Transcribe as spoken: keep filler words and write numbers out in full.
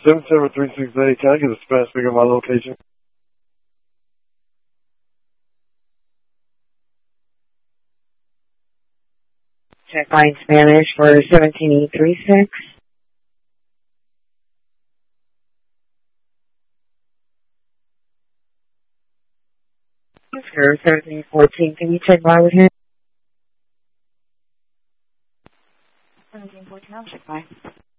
seven seven three six eight, can I get a Spanish speaker of my location? Check line Spanish for seventeen E three six. For seventeen fourteen, can you check by with him? seventeen fourteen, I'll check by.